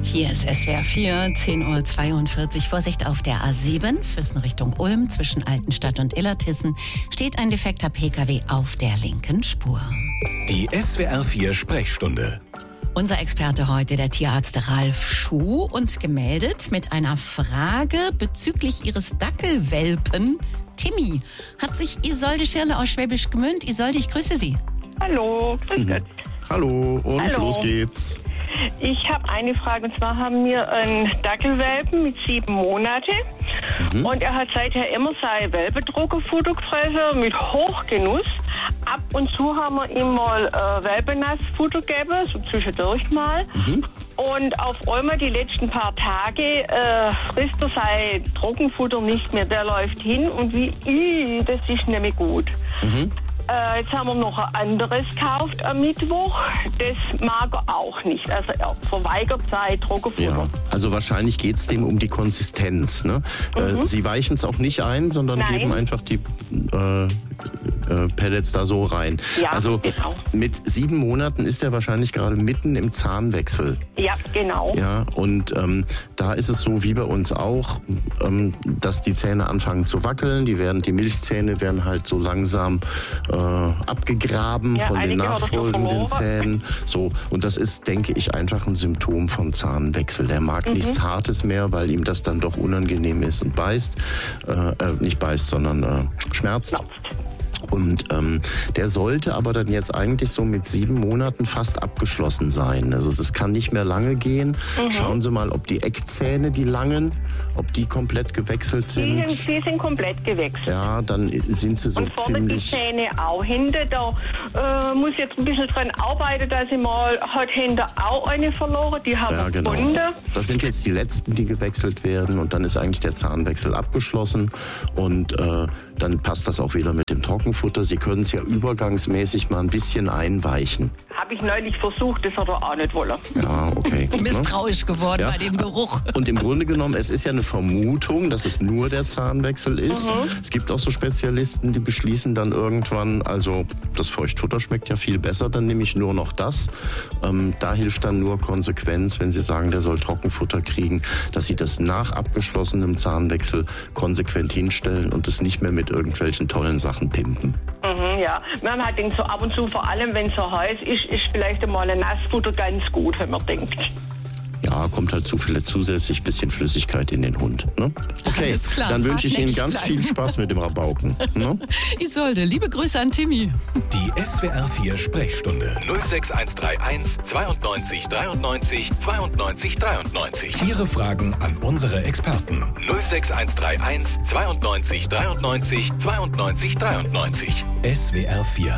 Hier ist SWR 4, 10:42 Uhr. Vorsicht auf der A7, Füssen Richtung Ulm, zwischen Altenstadt und Illertissen, steht ein defekter Pkw auf der linken Spur. Die SWR 4 Sprechstunde. Unser Experte heute, der Tierarzt Ralf Schuh, und gemeldet mit einer Frage bezüglich ihres Dackelwelpen Timmy. Hat sich Isolde Schirle aus Schwäbisch Gmünd. Isolde, ich grüße Sie. Hallo, grüß Gott. Hallo und Hallo. Los geht's. Ich habe eine Frage, und zwar haben wir einen Dackelwelpen mit 7 Monaten und er hat seither immer sein Welpendruckerfutter gefressen mit Hochgenuss. Ab und zu haben wir ihm mal Welpennassfutter gegeben, so zwischendurch mal. Und auf einmal die letzten paar Tage frisst er sein Trockenfutter nicht mehr. Der läuft hin und das ist nämlich gut. Jetzt haben wir noch ein anderes gekauft am Mittwoch. Das mag er auch nicht. Also er verweigert sein Trockenfutter. Ja, also wahrscheinlich geht's dem um die Konsistenz. Ne? Sie weichen es auch nicht ein, sondern Nein. geben einfach die Pellets da so rein. Ja, also genau. mit 7 Monaten ist er wahrscheinlich gerade mitten im Zahnwechsel. Ja, genau. Ja, und da ist es so wie bei uns auch, dass die Zähne anfangen zu wackeln. Die Milchzähne werden halt so langsam abgegraben Ja, von den einige hat er schon nachfolgenden verloren. Zähnen. So, und das ist, denke ich, einfach ein Symptom von Zahnwechsel. Der mag nichts Hartes mehr, weil ihm das dann doch unangenehm ist und beißt. Nicht beißt, sondern schmerzt. Und der sollte aber dann jetzt eigentlich so mit 7 Monaten fast abgeschlossen sein. Also das kann nicht mehr lange gehen. Schauen Sie mal, ob die Eckzähne, die langen, ob die komplett gewechselt sind. Die sind komplett gewechselt. Ja, dann sind sie so Und vorne die ziemlich... Zähne auch hinten. Da muss ich jetzt ein bisschen dran arbeiten, dass ich mal heute hinten auch eine verloren. Die haben Ja, wir genau. gefunden. Das sind jetzt die letzten, die gewechselt werden, und dann ist eigentlich der Zahnwechsel abgeschlossen, und dann passt das auch wieder mit dem Trockenfutter. Sie können es ja übergangsmäßig mal ein bisschen einweichen. Habe ich neulich versucht, das hat er auch nicht wollen. Ja, okay. Misstrauisch geworden Ja. bei dem Geruch. Und im Grunde genommen, es ist ja eine Vermutung, dass es nur der Zahnwechsel ist. Es gibt auch so Spezialisten, die beschließen dann irgendwann, also das Feuchtfutter schmeckt ja viel besser, dann nehme ich nur noch das. Da hilft dann nur Konsequenz, wenn Sie sagen, der soll Trockenfutter kriegen, dass Sie das nach abgeschlossenem Zahnwechsel konsequent hinstellen und es nicht mehr mit irgendwelchen tollen Sachen pimpen. Ja, man hat denkt so ab und zu, vor allem wenn es so heiß ist vielleicht einmal ein Nassfutter ganz gut, wenn man denkt. Ja, kommt halt zusätzlich bisschen Flüssigkeit in den Hund. Ne? Okay, Alles klar, dann wünsche ich Ihnen hartnäckig ganz bleiben. viel Spaß mit dem Rabauken. Ne? Isolde, liebe Grüße an Timmy. Die SWR 4 Sprechstunde. 06131 92 93 92 93. Ihre Fragen an unsere Experten. 06131 92 93 92 93. SWR 4